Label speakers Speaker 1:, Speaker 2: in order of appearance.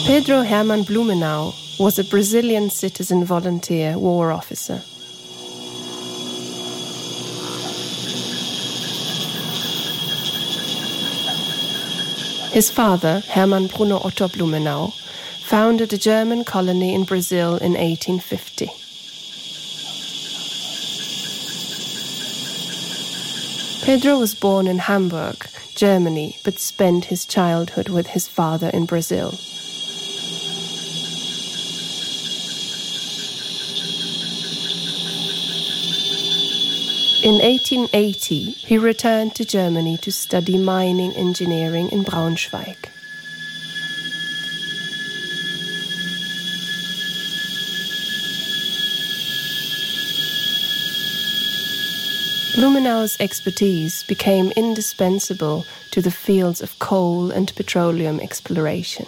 Speaker 1: Pedro Hermann Blumenau was a Brazilian citizen volunteer war officer. His father, Hermann Bruno Otto Blumenau, founded a German colony in Brazil in 1850. Pedro was born in Hamburg, Germany, but spent his childhood with his father in Brazil. In 1880, he returned to Germany to study mining engineering in Braunschweig. Blumenau's expertise became indispensable to the fields of coal and petroleum exploration.